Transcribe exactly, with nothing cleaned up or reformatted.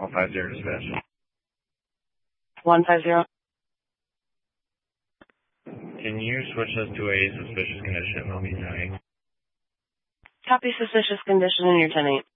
one five zero dispatch. one five zero. Can you switch us to a suspicious condition? I'll be nine. Copy suspicious condition in your ten eight.